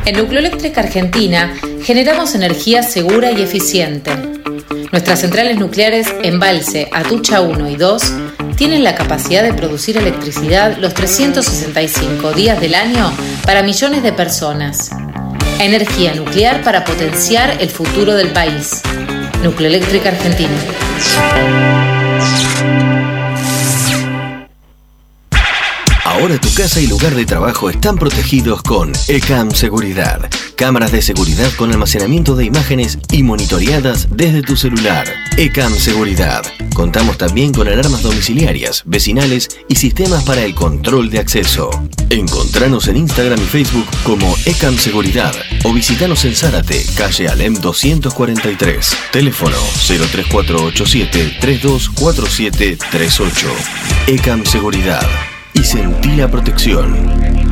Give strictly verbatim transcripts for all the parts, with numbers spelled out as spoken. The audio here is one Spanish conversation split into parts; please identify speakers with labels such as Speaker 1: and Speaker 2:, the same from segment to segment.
Speaker 1: En Nucleoeléctrica Argentina generamos energía segura y eficiente. Nuestras centrales nucleares Embalse, Atucha uno y dos tienen la capacidad de producir electricidad los trescientos sesenta y cinco días del año para millones de personas. Energía nuclear para potenciar el futuro del país. Nucleoeléctrica Argentina.
Speaker 2: Ahora tu casa y lugar de trabajo están protegidos con ECAM Seguridad. Cámaras de seguridad con almacenamiento de imágenes y monitoreadas desde tu celular. ECAM Seguridad. Contamos también con alarmas domiciliarias, vecinales y sistemas para el control de acceso. Encontranos en Instagram y Facebook como ECAM Seguridad o visitanos en Zárate, calle Alem doscientos cuarenta y tres. Teléfono cero tres cuatro ocho siete tres dos cuatro siete tres ocho. ECAM Seguridad. Y sentí la protección.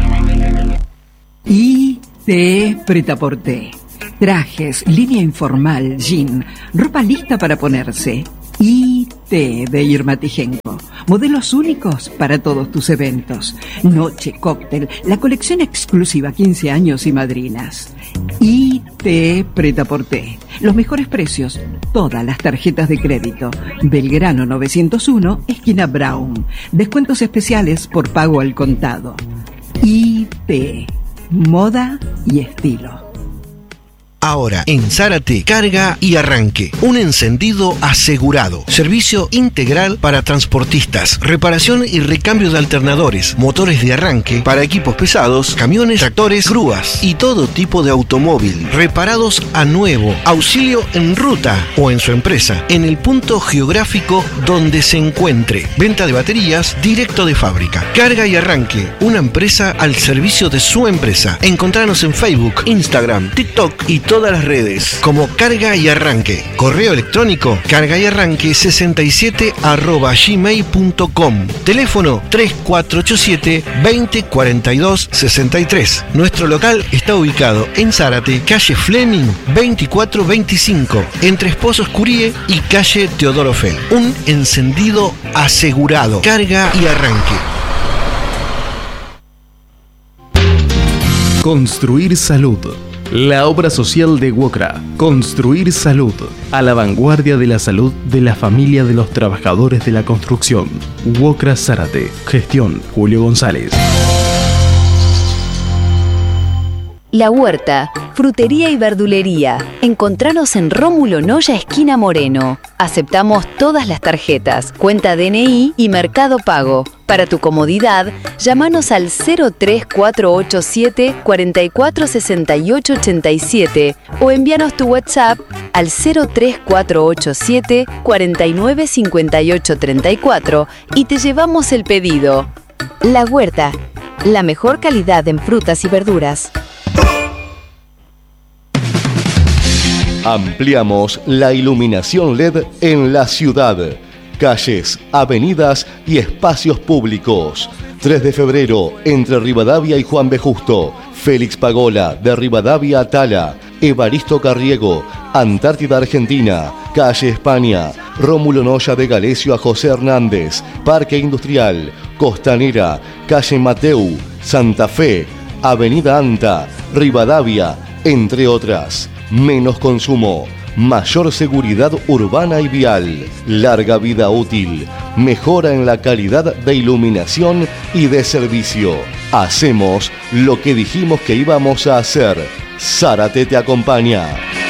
Speaker 3: I T Pretaporte. Trajes, línea informal, jean, ropa lista para ponerse. I T de Irma Tijenko. Modelos únicos para todos tus eventos. Noche, cóctel, la colección exclusiva quince años y madrinas. I T Pretaporte. Los mejores precios, todas las tarjetas de crédito. Belgrano novecientos uno, esquina Brown. Descuentos especiales por pago al contado. I T. Moda y estilo.
Speaker 4: Ahora, en Zárate, carga y arranque. Un encendido asegurado. Servicio integral para transportistas. Reparación y recambio de alternadores. Motores de arranque para equipos pesados, camiones, tractores, grúas y todo tipo de automóvil. Reparados a nuevo. Auxilio en ruta o en su empresa. En el punto geográfico donde se encuentre. Venta de baterías directo de fábrica. Carga y arranque. Una empresa al servicio de su empresa. Encontranos en Facebook, Instagram, TikTok y todo. Todas las redes como Carga y Arranque. Correo electrónico carga y arranque sesenta y siete arroba gmail punto com. Teléfono tres cuatro ocho siete veinte cuarenta y dos sesenta y tres. Nuestro local está ubicado en Zárate, calle Fleming veinticuatro veinticinco, entre Esposos Curie y calle Teodoro Fel. Un encendido asegurado. Carga y Arranque.
Speaker 5: Construir salud. La obra social de WOCRA, Construir Salud, a la vanguardia de la salud de la familia de los trabajadores de la construcción. WOCRA Zárate, gestión Julio González.
Speaker 6: La Huerta, frutería y verdulería. Encontranos en Rómulo Noya, esquina Moreno. Aceptamos todas las tarjetas, cuenta D N I y Mercado Pago. Para tu comodidad, llámanos al cero tres cuatro ocho siete cuatro cuatro seis ocho ocho siete o envíanos tu WhatsApp al cero tres cuatro ocho siete cuatro nueve cinco ocho tres cuatro y te llevamos el pedido. La Huerta, la mejor calidad en frutas y verduras.
Speaker 7: Ampliamos la iluminación L E D en la ciudad. Calles, avenidas y espacios públicos. tres de febrero, entre Rivadavia y Juan B. Justo. Félix Pagola, de Rivadavia a Tala. Evaristo Carriego, Antártida Argentina. Calle España. Rómulo Noya de Galesio a José Hernández. Parque Industrial. Costanera. Calle Mateu. Santa Fe. Avenida Anta. Rivadavia, entre otras. Menos consumo, mayor seguridad urbana y vial, larga vida útil, mejora en la calidad de iluminación y de servicio. Hacemos lo que dijimos que íbamos a hacer. Zárate te acompaña.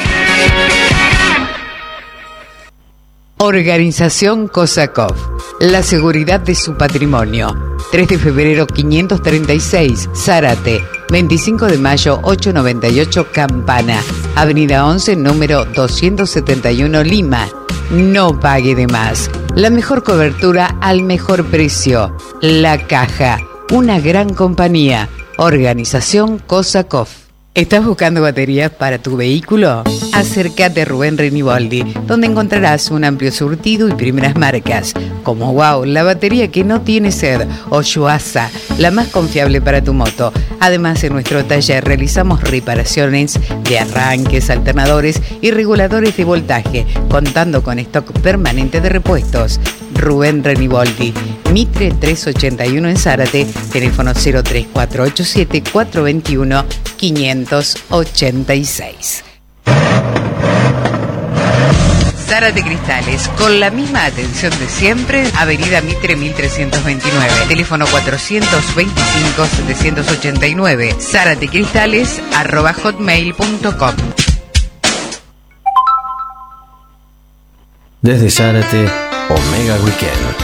Speaker 8: Organización Kosakov. La seguridad de su patrimonio. tres de febrero quinientos treinta y seis, Zárate. veinticinco de mayo ochocientos noventa y ocho, Campana. Avenida once, número doscientos setenta y uno, Lima. No pague de más. La mejor cobertura al mejor precio. La Caja. Una gran compañía. Organización Kosakov. ¿Estás buscando baterías para tu vehículo? Acércate a Rubén Reniboldi, donde encontrarás un amplio surtido y primeras marcas, como Wow, la batería que no tiene sed, o Yuasa, la más confiable para tu moto. Además, en nuestro taller realizamos reparaciones de arranques, alternadores y reguladores de voltaje, contando con stock permanente de repuestos. Rubén Reniboldi, Mitre trescientos ochenta y uno en Zárate, teléfono cero tres cuatro ocho siete cuatro dos uno uno quinientos ochenta y seis. Zárate Cristales, con la misma atención de siempre, Avenida Mitre mil trescientos veintinueve, teléfono cuatrocientos veinticinco, setecientos ochenta y nueve, zaratecristales arroba hotmail punto com.
Speaker 2: Desde Zárate, Omega Weekend.